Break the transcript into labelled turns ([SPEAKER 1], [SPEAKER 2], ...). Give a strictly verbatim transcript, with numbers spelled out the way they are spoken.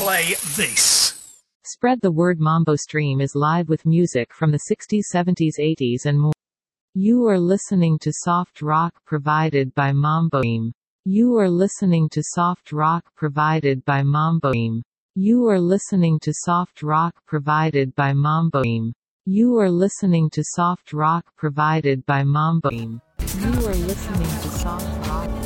[SPEAKER 1] play this.
[SPEAKER 2] Spread the word. Mambo Stream is live with music from the sixties, seventies, eighties and more. You are listening to soft rock provided by Mambo Stream. You are listening to soft rock provided by Mambo Stream. You are listening to soft rock provided by Mambo Stream. You are listening to soft rock provided by Mambo Stream. You are listening to soft rock